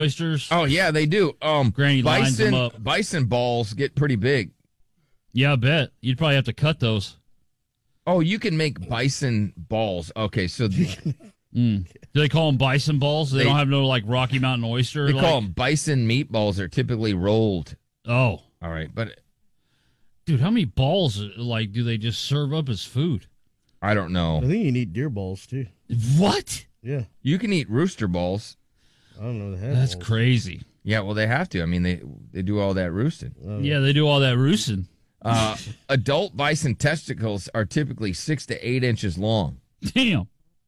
oysters. Oh yeah, they do. Granny lines them up. Bison balls get pretty big. Yeah, I bet. You'd probably have to cut those. Oh, you can make bison balls. Okay, so Do they call them bison balls? They don't have no like Rocky Mountain oyster? They call them bison meatballs. They're typically rolled. Oh. All right, but... Dude, how many balls like do they just serve up as food? I don't know. I think you can eat deer balls, too. What? Yeah. You can eat rooster balls. I don't know. They have That's balls. crazy. Yeah, well, they have to. I mean, they do all that roosting. Yeah, they do all that roosting. Adult bison testicles are typically 6 to 8 inches long. Damn.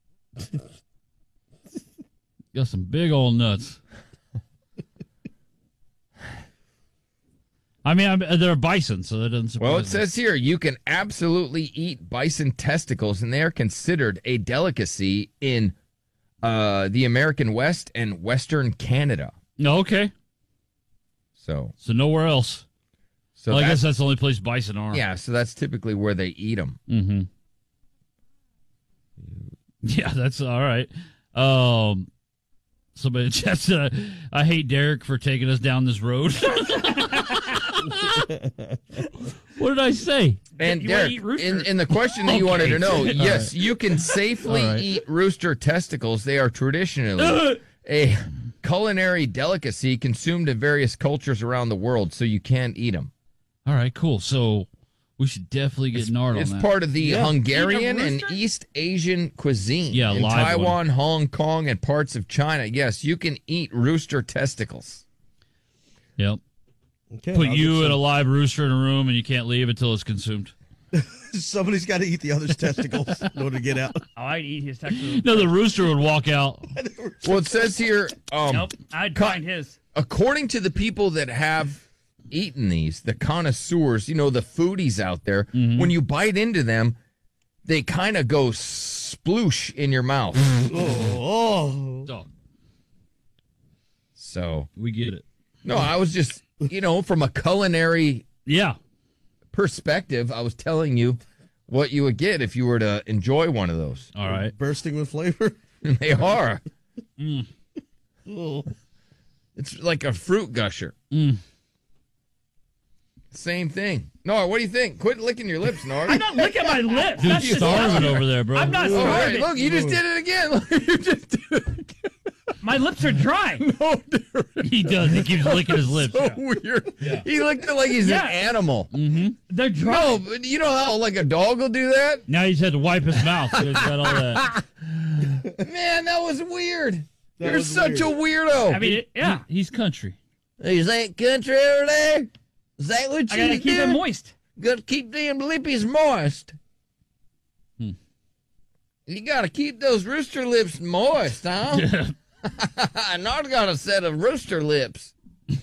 Got some big old nuts. I mean, they're bison, so that doesn't surprise Well, it me. says here you can absolutely eat bison testicles, and they are considered a delicacy in the American West and Western Canada. Okay. So nowhere else. So I guess that's the only place bison are. Yeah, so that's typically where they eat them. Mm-hmm. Yeah, that's all right. Somebody in chat said, I hate Derek for taking us down this road. What did I say? And Derek, in the question that you wanted to know, yes, right. you can safely eat rooster testicles. They are traditionally a culinary delicacy consumed in various cultures around the world, so you can eat them. All right, cool. So we should definitely get Nard on It's that. part of the Hungarian and East Asian cuisine. Yeah, in live Taiwan, Hong Kong, and parts of China. Yes, you can eat rooster testicles. Yep. Okay, Put I'll you get and a live rooster in a room, and you can't leave until it's consumed. Somebody's got to eat the other's testicles in order to get out. Oh, I'd eat his testicles. No, the rooster would walk out. Well, it says here... Nope, I'd find his. According to the people that have eaten these, the connoisseurs, you know, the foodies out there, when you bite into them, they kind of go sploosh in your mouth. Oh. So we get it. No, I was just, you know, from a culinary perspective, I was telling you what you would get if you were to enjoy one of those. All right. Bursting with flavor? They are. Oh. It's like a fruit gusher. Same thing. Nor, what do you think? Quit licking your lips, Nor. I'm not licking my lips. Dude, That's starving over there, bro. I'm not Oh, starving. hey, look, you just did it again. Look, you just did it again. My lips are dry. No, dude. He does. He keeps licking his lips. So weird. He licked it like he's an animal. They're dry. No, but you know how like a dog will do that? Now he's had to wipe his mouth. He's got all that. Man, that was weird. You're was such a weirdo. I mean, He's country. You think country over there? Is that what I gotta keep it moist. Gotta keep them lippies moist. You gotta keep those rooster lips moist, huh? Nard got a set of rooster lips.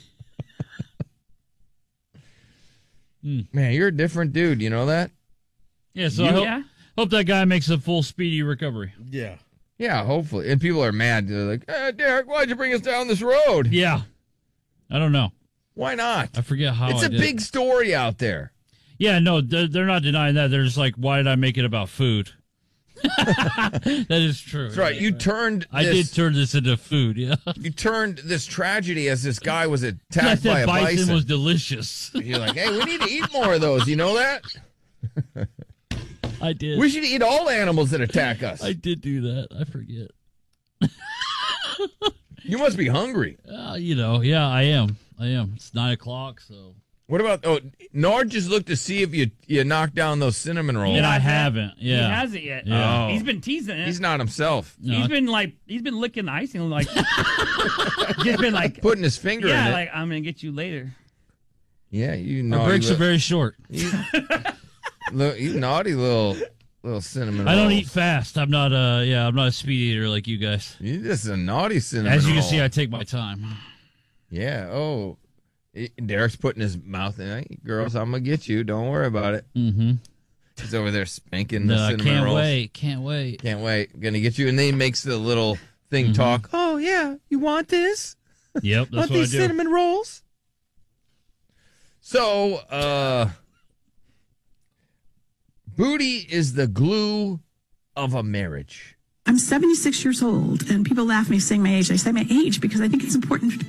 Man, you're a different dude. You know that? Yeah, so I hope that guy makes a full speedy recovery. Yeah. Yeah, hopefully. And people are mad. They're like, Derek, why'd you bring us down this road? Yeah. I don't know. Why not? I forget how It's I a did. big story out there. Yeah, no, they're not denying that. They're just like, why did I make it about food? That is true. That's right. You turned. I did turn this into food. Yeah. You turned this tragedy as this guy was I attacked by said a bison was delicious. You're like, hey, we need to eat more of those. You know that? I did. We should eat all animals that attack us. I did do that. I forget. You must be hungry. You know, yeah, I am. It's 9:00, so. What about? Oh, Nard just looked to see if you knocked down those cinnamon rolls. And I haven't. Yeah. He hasn't yet. Yeah. He's been teasing it. He's not himself. No, He's been licking the icing, like just been like Putting his finger in it. like I'm gonna get you later. Yeah, you my naughty. breaks are very short. You naughty little cinnamon. I don't rolls. eat fast. I'm not I'm not a speed eater like you guys. You're just a naughty cinnamon. As you can roll. see, I take my time. Yeah. Oh, Derek's putting his mouth in. Hey, girls, I'm gonna get you. Don't worry about it. Mm-hmm. He's over there spanking the No, I cinnamon can't rolls. wait. Can't wait. Can't wait. Gonna get you. And then he makes the little thing talk. Oh yeah, you want this? Yep, that's Want what I these do. cinnamon rolls? So, booty is the glue of a marriage. I'm 76 years old, and people laugh at me saying my age. I say my age because I think it's important